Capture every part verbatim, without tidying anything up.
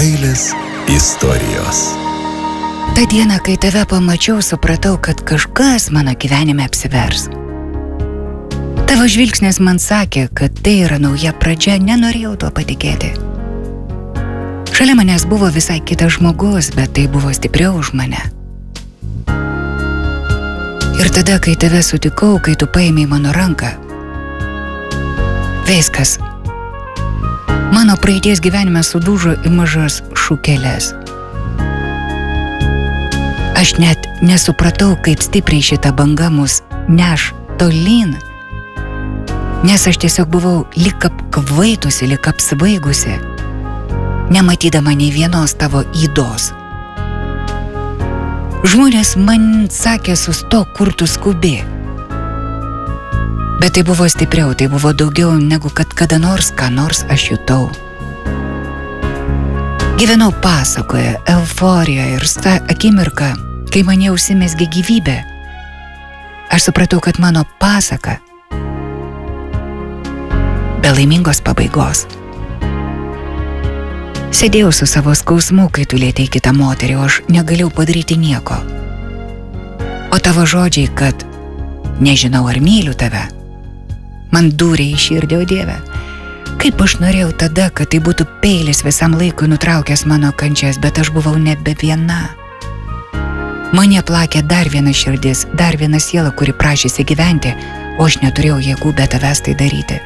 Meilės istorijos. Ta diena, kai tave pamačiau, supratau, kad kažkas mano gyvenime apsivers. Tavo žvilgsnis man sakė, kad tai yra nauja pradžia, nenorėjau tuo patikėti. Šalia manęs buvo visai kitas žmogus, bet tai buvo stipriau už mane. Ir tada, kai tave sutikau, kai tu paėmei mano ranką, viskas. Mano praeities gyvenime sudužo į mažas šukeles. Aš net nesupratau, kaip stipriai šita banga mus neš tolyn, nes aš tiesiog buvau lyg apkvaitusi, lyg apsvaigusi, nematydama nei vienos tavo ydos. Žmonės man sakė, sustok, kur tu skubi. Bet tai buvo stipriau, tai buvo daugiau negu kad kada nors, ką nors aš jutau. Gyvenau pasakoje, euforijoje ir ta akimirka, kai mane užsimezgė gyvybė, aš supratau, kad mano pasaka be laimingos pabaigos. Sėdėjau su savo skausmu, kai tu lietei kitą moterį, o aš negalėjau padaryti nieko. O tavo žodžiai, kad nežinau ar myliu tave, man dūrė į širdį, o Dieve. Kaip aš norėjau tada, kad tai būtų peilis visam laikui nutraukęs mano kančias, bet aš buvau nebe viena. Mane plakė dar viena širdis, dar viena siela, kuri prašėsi gyventi, o aš neturėjau jėgų be tavęs tai daryti.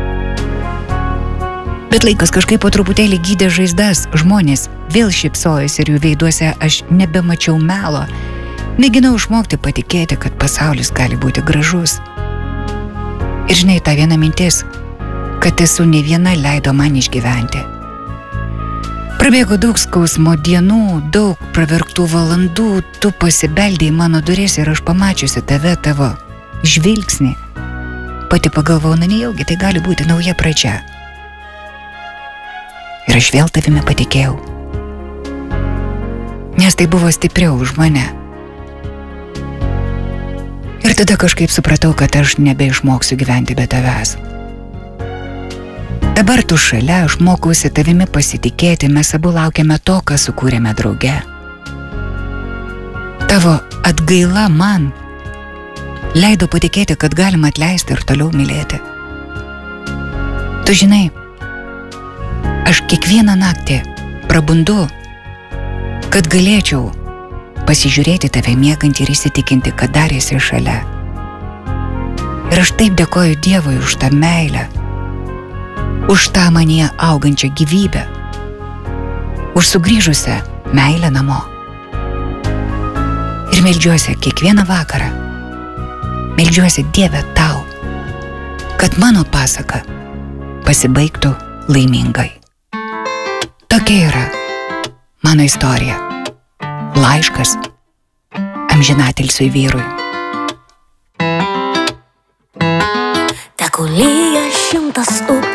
Bet laikas kažkaip po truputėlį gydė žaizdas, žmonės vėl šypsojosi ir jų veiduose aš nebemačiau melo. Mėginau išmokti patikėti, kad pasaulis gali būti gražus. Ir žinai, ta viena mintis, kad esu ne viena, leido man išgyventi. Prabėgo daug skausmo dienų, daug praverktų valandų, tu pasibeldei į mano duris ir aš pamačiusi tave, tavo žvilgsnį. Pati pagalvau, na nejaugi, tai gali būti nauja pradžia. Ir aš vėl tavimi patikėjau. Nes tai buvo stipriau už mane. Ir tada kažkaip supratau, kad aš nebeišmoksiu gyventi be tavęs. Dabar tu šalia, aš mokausi tavimi pasitikėti, mes abu laukiame to, ką sukūrėme drauge. Tavo atgaila man leido patikėti, kad galima atleisti ir toliau mylėti. Tu žinai, aš kiekvieną naktį prabundu, kad galėčiau pasižiūrėti tave miegantį ir įsitikinti, kad dar esi šalia. Ir aš taip dėkoju Dievui už tą meilę, už tą manyje augančią gyvybę, už sugrįžusią meilę namo. Ir meldžiuosi kiekvieną vakarą, meldžiuosi Dieve tau, kad mano pasaka pasibaigtų laimingai. Tokia yra mano istorija. Laiškas amžinatilsiui vyrui. Tegu lyja šimtas upių